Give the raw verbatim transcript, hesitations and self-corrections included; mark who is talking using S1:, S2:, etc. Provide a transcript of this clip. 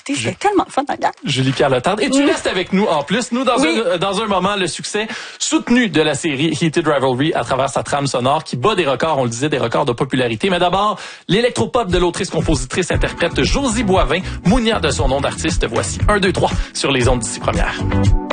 S1: écouter. C'était tellement fun, regarde.
S2: Julie Carlottard. Et tu mmh. restes avec nous en plus. Nous, dans, oui. un, dans un moment, le succès soutenu de la série Heated Rivalry à travers sa trame sonore qui bat des records, on le disait, des records de popularité. Mais d'abord, l'électropop de l'autrice, compositrice, interprète Josie Boivin, Mounia de son nom d'artiste. Voici un, deux, trois sur les ondes d'ici première.